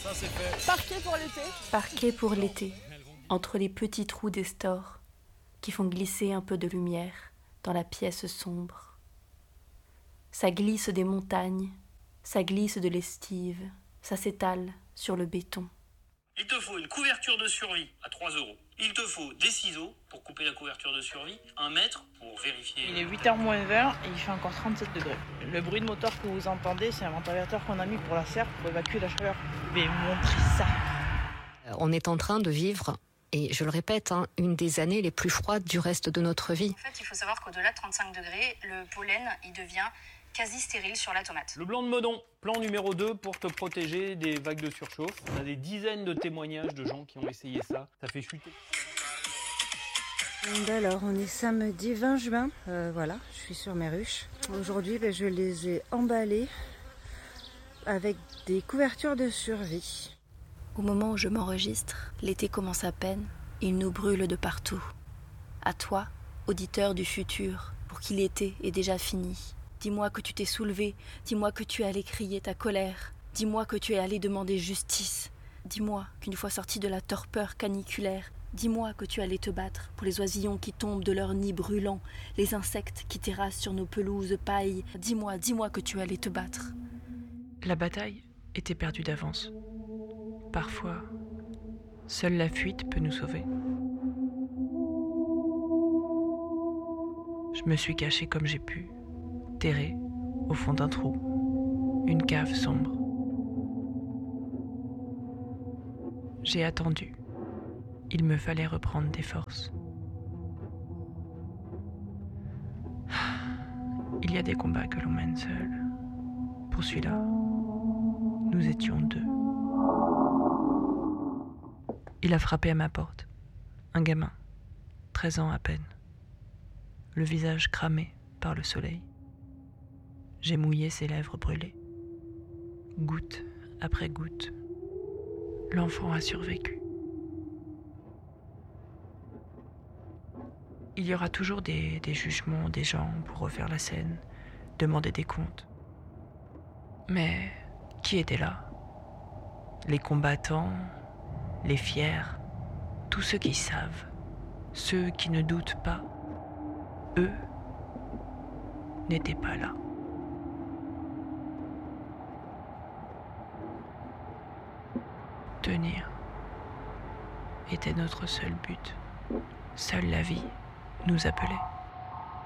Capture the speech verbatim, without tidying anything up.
Ça c'est fait. Parquet pour l'été. Parquet pour l'été, entre les petits trous des stores qui font glisser un peu de lumière dans la pièce sombre. Ça glisse des montagnes, ça glisse de l'estive, ça s'étale sur le béton. Il te faut une couverture de survie à trois euros. Il te faut des ciseaux pour couper la couverture de survie, un mètre pour vérifier... Il est huit heures moins vingt et il fait encore trente-sept degrés. Le bruit de moteur que vous entendez, c'est un ventilateur qu'on a mis pour la serre pour évacuer la chaleur. Je vais montrer ça. On est en train de vivre, et je le répète, hein, une des années les plus froides du reste de notre vie. En fait, il faut savoir qu'au-delà de trente-cinq degrés, le pollen, il devient quasi stérile sur la tomate. Le blanc de Meudon, plan numéro deux pour te protéger des vagues de surchauffe. On a des dizaines de témoignages de gens qui ont essayé ça. Ça fait chuter. Alors, on est samedi vingt juin. Euh, voilà, je suis sur mes ruches. Aujourd'hui, ben, je les ai emballées avec des couvertures de survie. Au moment où je m'enregistre, l'été commence à peine, il nous brûle de partout. À toi, auditeur du futur, pour qui l'été est déjà fini. Dis-moi que tu t'es soulevé, dis-moi que tu es allé crier ta colère, dis-moi que tu es allé demander justice, dis-moi qu'une fois sorti de la torpeur caniculaire, dis-moi que tu es allé te battre pour les oisillons qui tombent de leurs nids brûlants, les insectes qui terrassent sur nos pelouses paille, dis-moi, dis-moi que tu es allé te battre. La bataille était perdue d'avance. Parfois, seule la fuite peut nous sauver. Je me suis cachée comme j'ai pu, terré au fond d'un trou, une cave sombre. J'ai attendu. Il me fallait reprendre des forces. Il y a des combats que l'on mène seul. Pour celui-là, nous étions deux. Il a frappé à ma porte. Un gamin, treize ans à peine. Le visage cramé par le soleil. J'ai mouillé ses lèvres brûlées. Goutte après goutte, l'enfant a survécu. Il y aura toujours des, des jugements, des gens pour refaire la scène, demander des comptes. Mais qui était là? Les combattants, les fiers, tous ceux qui savent, ceux qui ne doutent pas, eux n'étaient pas là. Tenir était notre seul but. Seule la vie nous appelait.